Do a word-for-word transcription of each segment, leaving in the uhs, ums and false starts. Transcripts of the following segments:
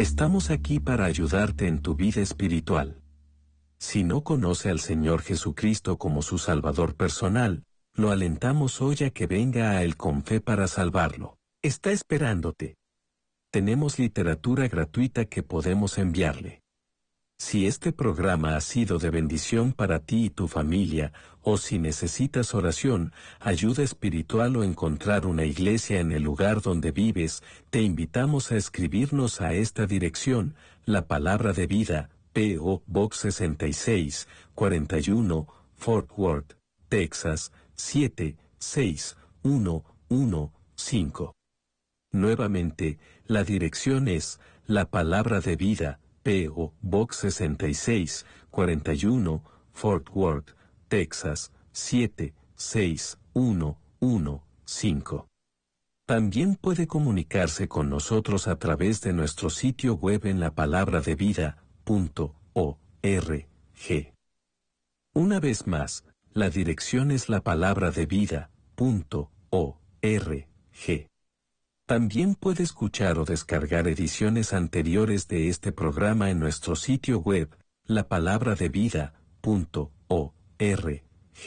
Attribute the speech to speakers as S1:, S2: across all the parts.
S1: Estamos aquí para ayudarte en tu vida espiritual. Si no conoce al Señor Jesucristo como su Salvador personal, lo alentamos hoy a que venga a Él con fe para salvarlo. Está esperándote. Tenemos literatura gratuita que podemos enviarle. Si este programa ha sido de bendición para ti y tu familia, o si necesitas oración, ayuda espiritual o encontrar una iglesia en el lugar donde vives, te invitamos a escribirnos a esta dirección, La Palabra de Vida, P O Box sesenta y seis, cuarenta y uno, Fort Worth, Texas, siete seis uno uno cinco. Nuevamente, la dirección es La Palabra de Vida, P O Box sesenta y seis, cuarenta y uno, Fort Worth, Texas, siete seis uno uno cinco. También puede comunicarse con nosotros a través de nuestro sitio web en lapalabradevida punto org. Una vez más, la dirección es lapalabradevida punto org. También puede escuchar o descargar ediciones anteriores de este programa en nuestro sitio web, lapalabradevida punto org.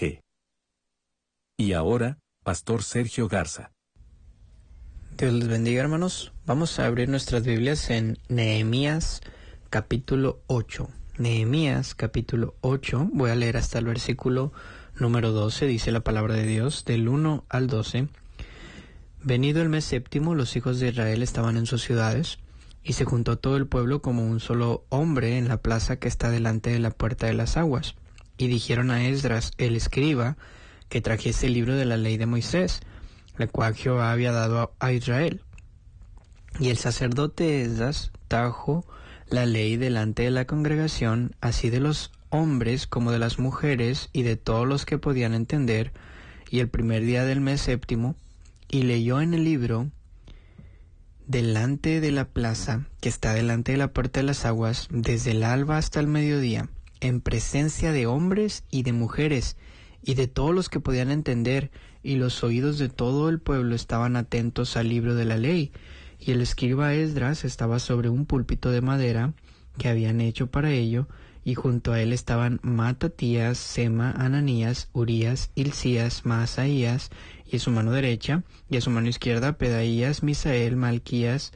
S1: Y ahora, Pastor Sergio Garza.
S2: Dios les bendiga, hermanos. Vamos a abrir nuestras Biblias en Nehemías capítulo ocho. Nehemías capítulo ocho, voy a leer hasta el versículo número doce, dice la palabra de Dios, del uno al doce. Venido el mes séptimo, los hijos de Israel estaban en sus ciudades, y se juntó todo el pueblo como un solo hombre en la plaza que está delante de la puerta de las aguas. Y dijeron a Esdras, el escriba, que trajese el libro de la ley de Moisés, la cual Jehová había dado a Israel. Y el sacerdote Esdras trajo la ley delante de la congregación, así de los hombres como de las mujeres y de todos los que podían entender, y el primer día del mes séptimo, y leyó en el libro delante de la plaza que está delante de la puerta de las aguas, desde el alba hasta el mediodía, en presencia de hombres y de mujeres, y de todos los que podían entender, y los oídos de todo el pueblo estaban atentos al libro de la ley. Y el escriba Esdras estaba sobre un púlpito de madera que habían hecho para ello, y junto a él estaban Matatías, Sema, Ananías, Urías, Hilcías, Maasaías, y a su mano derecha, y a su mano izquierda Pedaías, Misael, Malquías,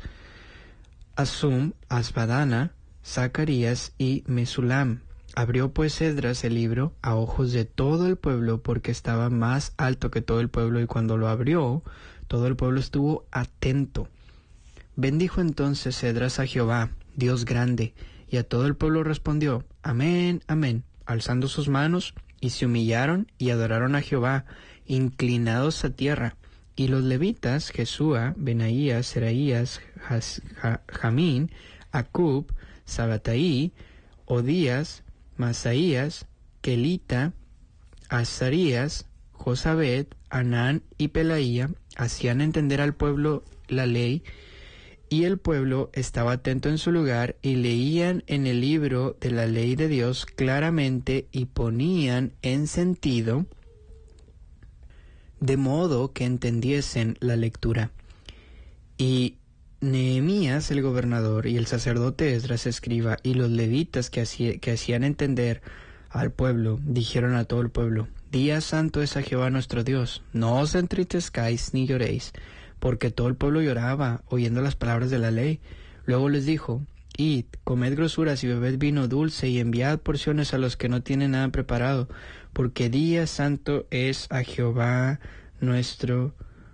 S2: Asum, Asbadana, Zacarías y Mesulam. Abrió pues Esdras el libro a ojos de todo el pueblo, porque estaba más alto que todo el pueblo, y cuando lo abrió, todo el pueblo estuvo atento. Bendijo entonces Esdras a Jehová, Dios grande, y a todo el pueblo respondió, amén, amén, alzando sus manos, y se humillaron y adoraron a Jehová, inclinados a tierra. Y los levitas, Jesúa, Benaías, Seraías, Jamín, Acub, Sabataí, Odías, Masaías, Kelita, Azarías, Josabed, Anán y Pelaía, hacían entender al pueblo la ley, y el pueblo estaba atento en su lugar, y leían en el libro de la ley de Dios claramente, y ponían en sentido, de modo que entendiesen la lectura. Y Nehemías el gobernador, y el sacerdote Esdras escriba, y los levitas que, hacía, que hacían entender al pueblo, dijeron a todo el pueblo, Día santo es a Jehová nuestro Dios, no os entristezcáis ni lloréis, porque todo el pueblo lloraba, oyendo las palabras de la ley. Luego les dijo, Id, comed grosuras y bebed vino dulce, y enviad porciones a los que no tienen nada preparado, porque día santo es a Jehová nuestro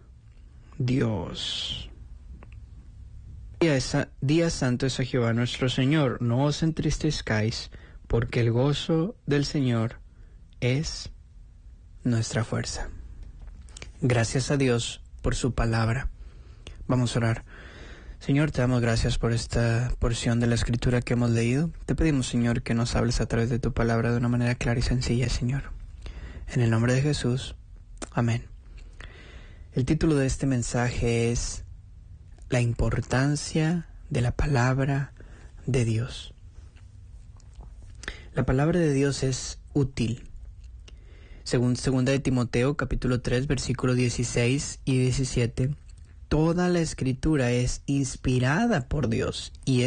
S2: Dios. Día, esa, día santo es a Jehová nuestro Señor, no os entristezcáis, porque el gozo del Señor es nuestra fuerza. Gracias a Dios por su palabra. Vamos a orar. Señor, te damos gracias por esta porción de la Escritura que hemos leído. Te pedimos, Señor, que nos hables a través de tu palabra de una manera clara y sencilla, Señor. En el nombre de Jesús. Amén. El título de este mensaje es La importancia de la palabra de Dios. La palabra de Dios es útil. Según segunda de Timoteo, capítulo tres, versículos dieciséis y diecisiete, toda la Escritura es inspirada por Dios y es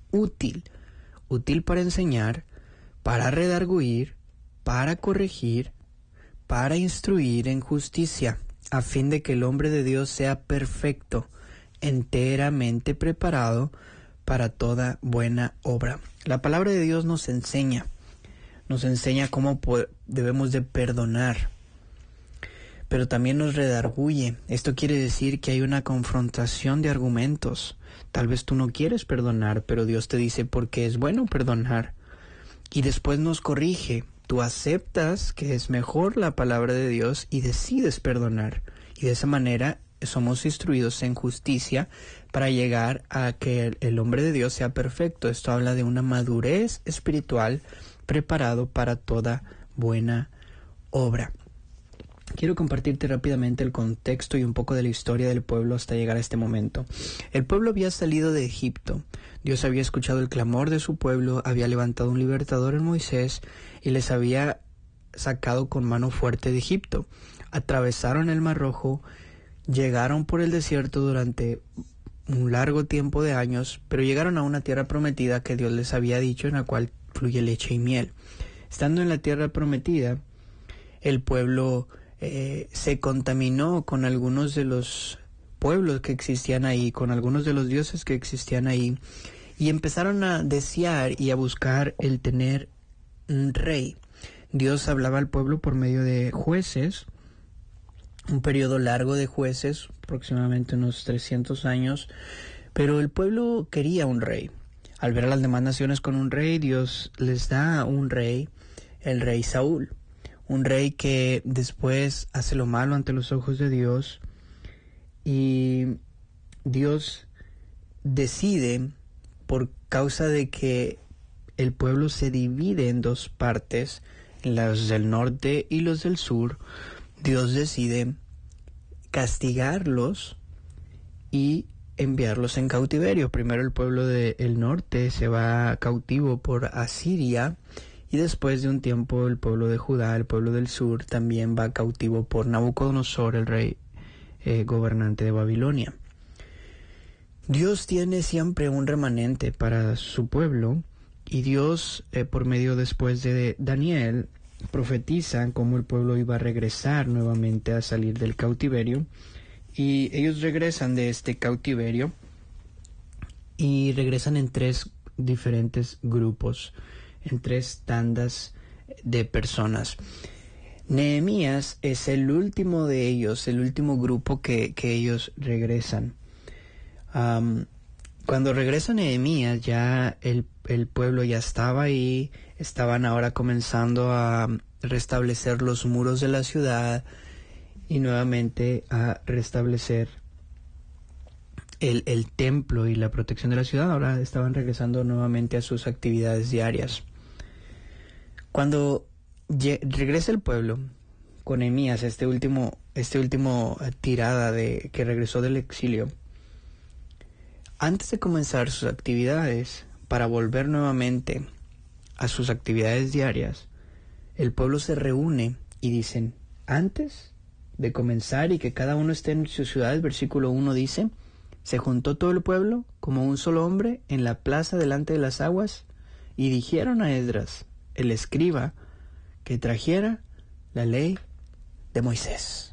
S2: útil, útil para enseñar, para redarguir, para corregir, para instruir en justicia, a fin de que el hombre de Dios sea perfecto, enteramente preparado para toda buena obra. La palabra de Dios nos enseña, nos enseña cómo debemos de perdonar, pero también nos redarguye. Esto quiere decir que hay una confrontación de argumentos. Tal vez tú no quieres perdonar, pero Dios te dice porque es bueno perdonar. Y después nos corrige. Tú aceptas que es mejor la palabra de Dios y decides perdonar. Y de esa manera somos instruidos en justicia para llegar a que el, el hombre de Dios sea perfecto. Esto habla de una madurez espiritual preparado para toda buena obra. Quiero compartirte rápidamente el contexto y un poco de la historia del pueblo hasta llegar a este momento. El pueblo había salido de Egipto. Dios había escuchado el clamor de su pueblo, había levantado un libertador en Moisés y les había sacado con mano fuerte de Egipto. Atravesaron el Mar Rojo, llegaron por el desierto durante un largo tiempo de años, pero llegaron a una tierra prometida que Dios les había dicho, en la cual fluye leche y miel. Estando en la tierra prometida, el pueblo eh, se contaminó con algunos de los pueblos que existían ahí, con algunos de los dioses que existían ahí, y empezaron a desear y a buscar el tener un rey. Dios hablaba al pueblo por medio de jueces, un periodo largo de jueces, aproximadamente unos trescientos años, pero el pueblo quería un rey. Al ver a las demás naciones con un rey, Dios les da un rey, el rey Saúl, un rey que después hace lo malo ante los ojos de Dios, y Dios decide, por causa de que el pueblo se divide en dos partes, los del norte y los del sur, Dios decide castigarlos y enviarlos en cautiverio. Primero el pueblo del norte se va cautivo por Asiria, y después de un tiempo el pueblo de Judá, el pueblo del sur, también va cautivo por Nabucodonosor, el rey eh, gobernante de Babilonia. Dios tiene siempre un remanente para su pueblo, y Dios, eh, por medio después de Daniel, profetiza cómo el pueblo iba a regresar nuevamente a salir del cautiverio, y ellos regresan de este cautiverio y regresan en tres diferentes grupos, en tres tandas de personas. Nehemías es el último de ellos, el último grupo que, que ellos regresan. Um, cuando regresa Nehemías, ya el, el pueblo ya estaba ahí, estaban ahora comenzando a restablecer los muros de la ciudad y nuevamente a restablecer el, el templo y la protección de la ciudad. Ahora estaban regresando nuevamente a sus actividades diarias. Cuando ye- regresa el pueblo con Nehemías, este último, este último tirada de que regresó del exilio, antes de comenzar sus actividades para volver nuevamente a sus actividades diarias, el pueblo se reúne y dicen, antes de comenzar y que cada uno esté en su ciudad, el versículo uno dice, se juntó todo el pueblo como un solo hombre en la plaza delante de las aguas y dijeron a Esdras, el escriba, que trajera la ley de Moisés.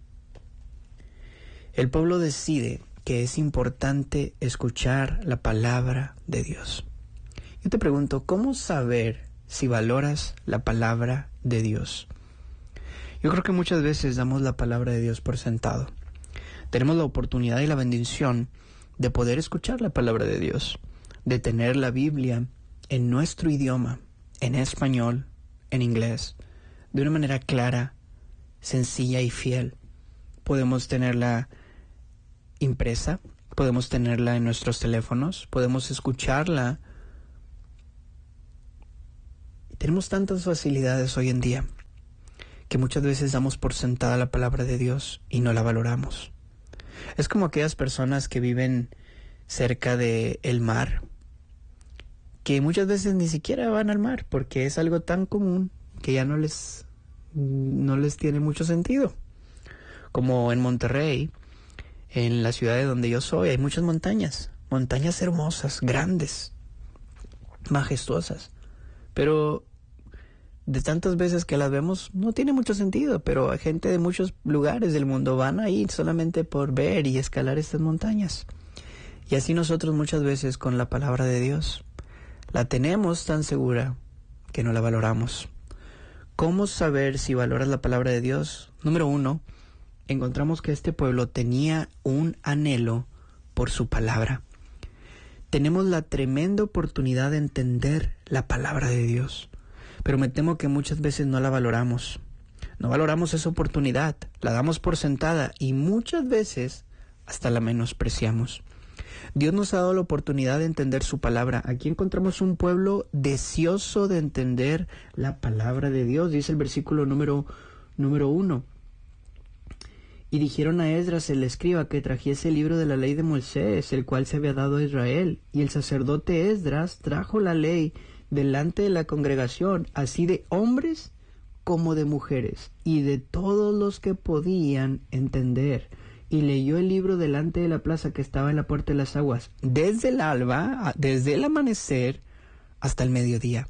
S2: El pueblo decide que es importante escuchar la palabra de Dios. Yo te pregunto, ¿cómo saber si valoras la palabra de Dios? Yo creo que muchas veces damos la palabra de Dios por sentado. Tenemos la oportunidad y la bendición de poder escuchar la palabra de Dios, de tener la Biblia en nuestro idioma, en español, en inglés, de una manera clara, sencilla y fiel. Podemos tenerla impresa, podemos tenerla en nuestros teléfonos, podemos escucharla. Tenemos tantas facilidades hoy en día que muchas veces damos por sentada la palabra de Dios y no la valoramos. Es como aquellas personas que viven cerca de el mar, que muchas veces ni siquiera van al mar porque es algo tan común que ya no les, no les tiene mucho sentido. Como en Monterrey, en la ciudad de donde yo soy, hay muchas montañas, montañas hermosas, grandes, majestuosas. Pero de tantas veces que las vemos, no tiene mucho sentido, pero hay gente de muchos lugares del mundo van ahí solamente por ver y escalar estas montañas. Y así nosotros muchas veces con la palabra de Dios, la tenemos tan segura que no la valoramos. ¿Cómo saber si valoras la palabra de Dios? Número uno, encontramos que este pueblo tenía un anhelo por su palabra. Tenemos la tremenda oportunidad de entender la palabra de Dios, pero me temo que muchas veces no la valoramos. No valoramos esa oportunidad, la damos por sentada y muchas veces hasta la menospreciamos. Dios nos ha dado la oportunidad de entender su palabra. Aquí encontramos un pueblo deseoso de entender la palabra de Dios. Dice el versículo número, número uno. Y dijeron a Esdras el escriba que trajese el libro de la ley de Moisés, el cual se había dado a Israel. Y el sacerdote Esdras trajo la ley delante de la congregación, así de hombres como de mujeres, y de todos los que podían entender. Y leyó el libro delante de la plaza que estaba en la puerta de las aguas, desde el alba, desde el amanecer hasta el mediodía.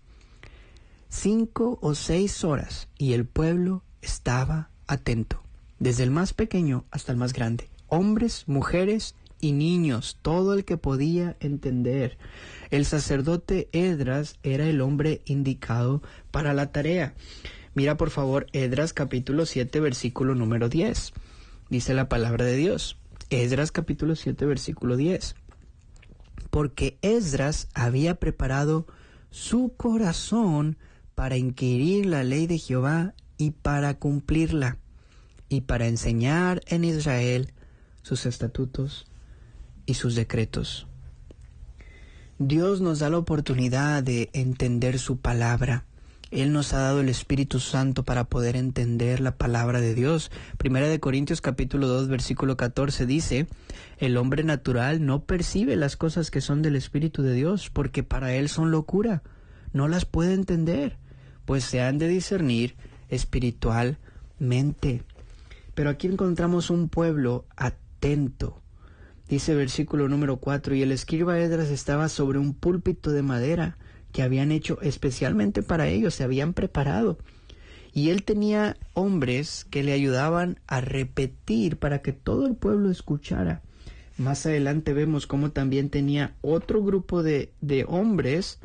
S2: Cinco o seis horas, y el pueblo estaba atento, desde el más pequeño hasta el más grande, hombres, mujeres y niños, todo el que podía entender. El sacerdote Esdras era el hombre indicado para la tarea. Mira por favor Esdras capítulo siete versículo número diez. Dice la palabra de Dios, Esdras capítulo siete versículo diez. Porque Esdras había preparado su corazón para inquirir la ley de Jehová y para cumplirla, y para enseñar en Israel sus estatutos y sus decretos. Dios nos da la oportunidad de entender su palabra. Él nos ha dado el Espíritu Santo para poder entender la palabra de Dios. Primera de Corintios capítulo dos versículo catorce dice, el hombre natural no percibe las cosas que son del Espíritu de Dios, porque para él son locura, no las puede entender, pues se han de discernir espiritualmente. Pero aquí encontramos un pueblo atento. Dice versículo número cuatro, y el escriba Esdras estaba sobre un púlpito de madera que habían hecho especialmente para ellos, se habían preparado. Y él tenía hombres que le ayudaban a repetir para que todo el pueblo escuchara. Más adelante vemos cómo también tenía otro grupo de, de hombres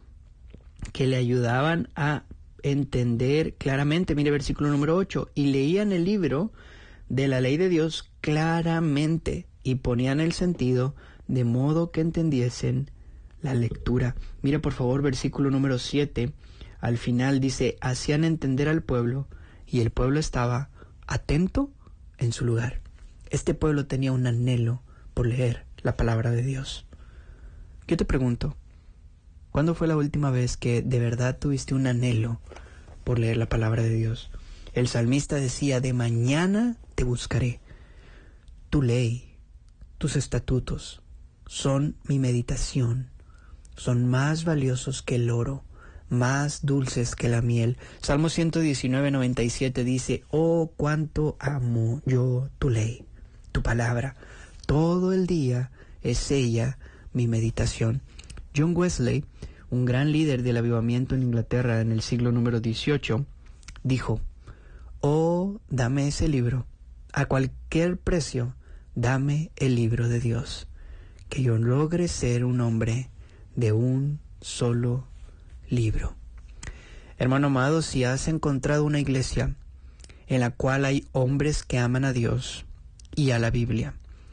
S2: que le ayudaban a entender claramente. Mire versículo número ocho, y leían el libro de la ley de Dios claramente y ponían el sentido de modo que entendiesen la lectura. Mira por favor versículo número siete, al final dice, hacían entender al pueblo y el pueblo estaba atento en su lugar. Este pueblo tenía un anhelo por leer la palabra de Dios. Yo te pregunto, ¿cuándo fue la última vez que de verdad tuviste un anhelo por leer la palabra de Dios? El salmista decía, de mañana te buscaré. Tu ley, tus estatutos son mi meditación. Son más valiosos que el oro, más dulces que la miel. Salmo ciento diecinueve, noventa y siete dice, oh, cuánto amo yo tu ley, tu palabra. Todo el día es ella mi meditación. John Wesley, un gran líder del avivamiento en Inglaterra en el siglo número dieciocho, dijo, oh, dame ese libro, a cualquier precio, dame el libro de Dios, que yo logre ser un hombre de un solo libro. Hermano amado, si has encontrado una iglesia en la cual hay hombres que aman a Dios y a la Biblia,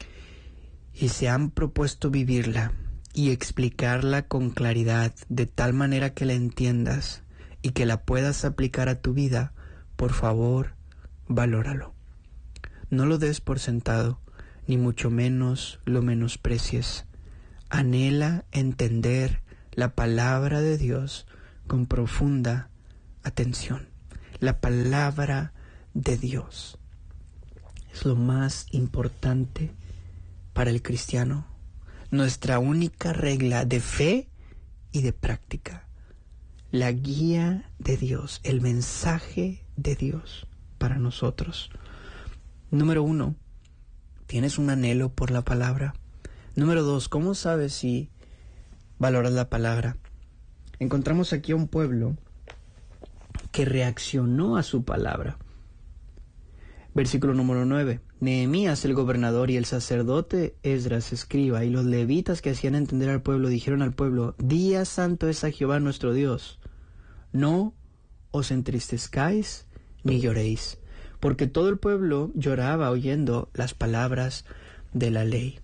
S2: y se han propuesto vivirla y explicarla con claridad, de tal manera que la entiendas y que la puedas aplicar a tu vida, por favor, valóralo. No lo des por sentado, ni mucho menos lo menosprecies. Anhela entender la palabra de Dios con profunda atención. La palabra de Dios es lo más importante para el cristiano, nuestra única regla de fe y de práctica. La guía de Dios, el mensaje de Dios para nosotros. Número uno, ¿tienes un anhelo por la palabra? Número dos, ¿cómo sabes si valoras la palabra? Encontramos aquí a un pueblo que reaccionó a su palabra. Versículo número nueve. Nehemías el gobernador y el sacerdote Esdras escriba y los levitas que hacían entender al pueblo dijeron al pueblo: Día santo es a Jehová nuestro Dios. No os entristezcáis ni lloréis, porque todo el pueblo lloraba oyendo las palabras de la ley.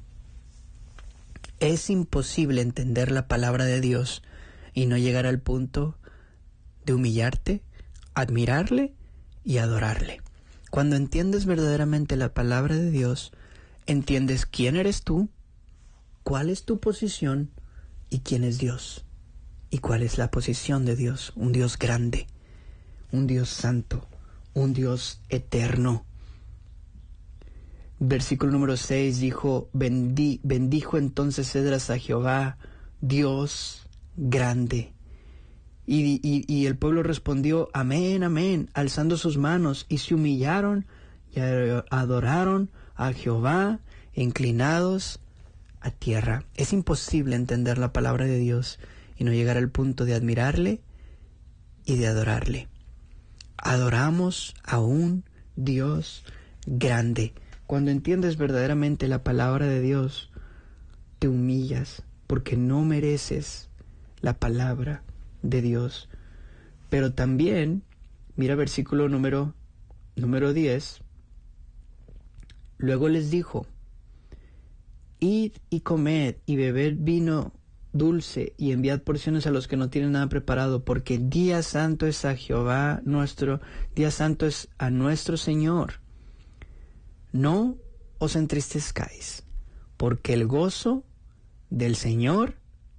S2: Es imposible entender la palabra de Dios y no llegar al punto de humillarte, admirarle y adorarle. Cuando entiendes verdaderamente la palabra de Dios, entiendes quién eres tú, cuál es tu posición y quién es Dios. Y cuál es la posición de Dios: un Dios grande, un Dios santo, un Dios eterno. Versículo número seis dijo, Bendi, bendijo entonces Esdras a Jehová, Dios grande. Y, y, y el pueblo respondió, amén, amén, alzando sus manos, y se humillaron y adoraron a Jehová, inclinados a tierra. Es imposible entender la palabra de Dios y no llegar al punto de admirarle y de adorarle. Adoramos a un Dios grande. Cuando entiendes verdaderamente la palabra de Dios, te humillas porque no mereces la palabra de Dios. Pero también, mira versículo número, número diez, luego les dijo, id y comed y bebed vino dulce y enviad porciones a los que no tienen nada preparado, porque día santo es a Jehová nuestro, día santo es a nuestro Señor. No os entristezcáis, porque el gozo del Señor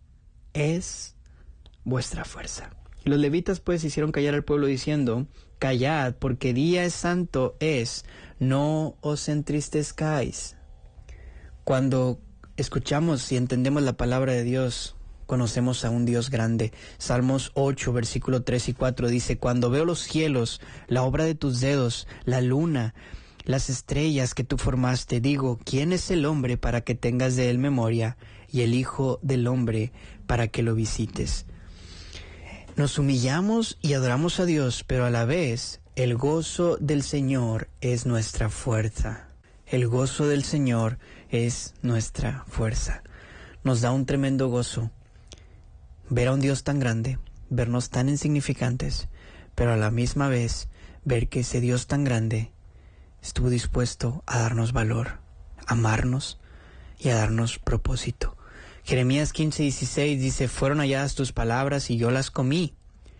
S2: es vuestra fuerza. Y los levitas pues hicieron callar al pueblo diciendo, callad, porque día santo es, no os entristezcáis. Cuando escuchamos y entendemos la palabra de Dios, conocemos a un Dios grande. Salmos ocho, versículo tres y cuatro dice, cuando veo los cielos, la obra de tus dedos, la luna, las estrellas que tú formaste, digo, ¿quién es el hombre para que tengas de él memoria, y el hijo del hombre para que lo visites? Nos humillamos y adoramos a Dios, pero a la vez el gozo del Señor es nuestra fuerza. El gozo del Señor es nuestra fuerza. Nos da un tremendo gozo ver a un Dios tan grande, vernos tan insignificantes, pero a la misma vez ver que ese Dios tan grande estuvo dispuesto a darnos valor, a amarnos y a darnos propósito. Jeremías quince, dieciséis dice, fueron halladas tus palabras y yo las comí.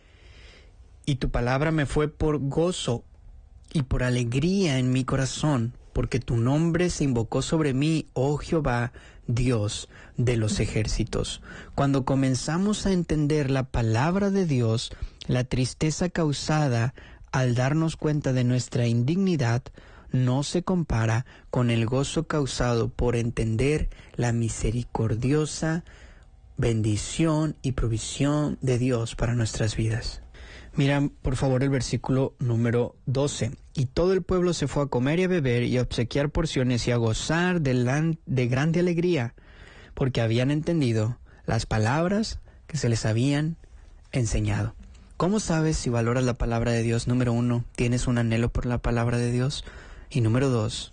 S2: Y tu palabra me fue por gozo y por alegría en mi corazón, porque tu nombre se invocó sobre mí, oh Jehová, Dios de los ejércitos. Cuando comenzamos a entender la palabra de Dios, la tristeza causada al darnos cuenta de nuestra indignidad no se compara con el gozo causado por entender la misericordiosa bendición y provisión de Dios para nuestras vidas. Mira, por favor, el versículo número doce. Y todo el pueblo se fue a comer y a beber y a obsequiar porciones y a gozar de, la, de grande alegría, porque habían entendido las palabras que se les habían enseñado. ¿Cómo sabes si valoras la palabra de Dios? Número uno, ¿tienes un anhelo por la palabra de Dios? Y número dos,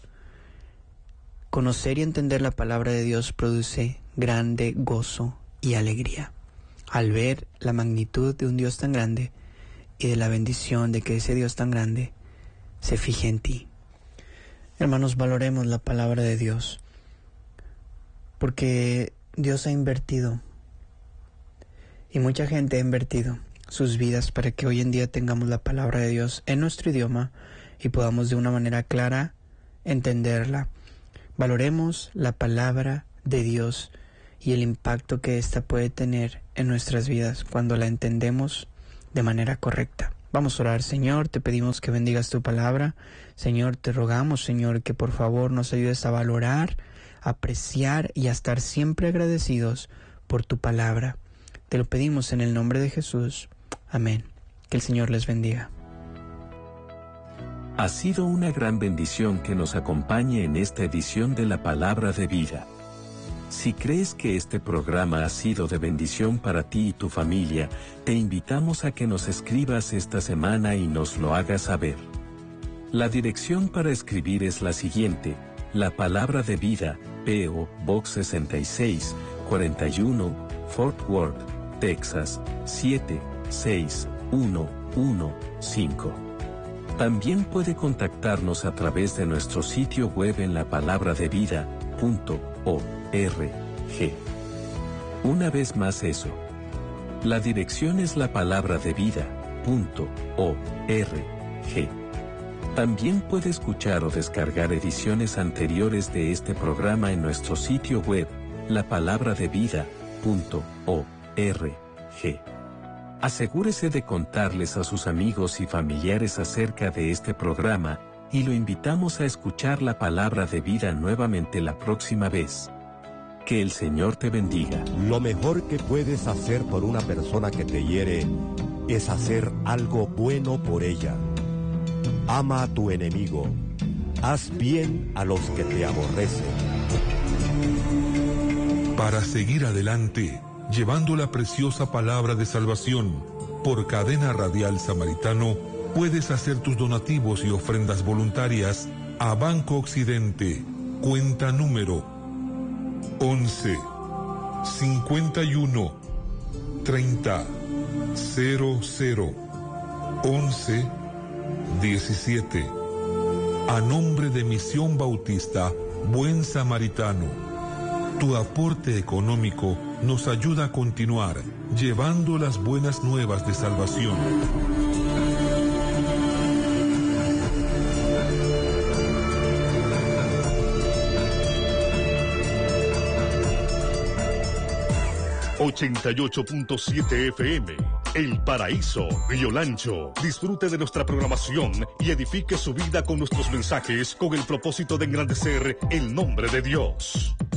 S2: conocer y entender la palabra de Dios produce grande gozo y alegría. Al ver la magnitud de un Dios tan grande y de la bendición de que ese Dios tan grande se fije en ti. Hermanos, valoremos la palabra de Dios, porque Dios ha invertido, y mucha gente ha invertido sus vidas para que hoy en día tengamos la palabra de Dios en nuestro idioma y podamos de una manera clara entenderla. Valoremos la palabra de Dios y el impacto que ésta puede tener en nuestras vidas cuando la entendemos de manera correcta. Vamos a orar. Señor, te pedimos que bendigas tu palabra. Señor, te rogamos, Señor, que por favor nos ayudes a valorar, a apreciar y a estar siempre agradecidos por tu palabra. Te lo pedimos en el nombre de Jesús. Amén. Que el Señor les bendiga.
S1: Ha sido una gran bendición que nos acompañe en esta edición de la Palabra de Vida. Si crees que este programa ha sido de bendición para ti y tu familia, te invitamos a que nos escribas esta semana y nos lo hagas saber. La dirección para escribir es la siguiente: La Palabra de Vida, P O Box sesenta y seis, cuarenta y uno, Fort Worth, Texas, siete seis uno uno cinco. También puede contactarnos a través de nuestro sitio web en la palabra de vida punto org. Una vez más eso. La dirección es la palabra de vida punto org. También puede escuchar o descargar ediciones anteriores de este programa en nuestro sitio web, la palabra de vida punto org. Asegúrese de contarles a sus amigos y familiares acerca de este programa, y lo invitamos a escuchar la palabra de vida nuevamente la próxima vez. Que el Señor te bendiga.
S3: Lo mejor que puedes hacer por una persona que te hiere es hacer algo bueno por ella. Ama a tu enemigo. Haz bien a los que te aborrecen.
S4: Para seguir adelante, llevando la preciosa palabra de salvación, por Cadena Radial Samaritano, puedes hacer tus donativos y ofrendas voluntarias a Banco Occidente, cuenta número once, cincuenta y uno, treinta, cero cero, once, diecisiete. A nombre de Misión Bautista Buen Samaritano, tu aporte económico nos ayuda a continuar llevando las buenas nuevas de salvación.
S5: ochenta y ocho punto siete F M, El Paraíso, Río Lancho. Disfrute de nuestra programación y edifique su vida con nuestros mensajes con el propósito de engrandecer el nombre de Dios.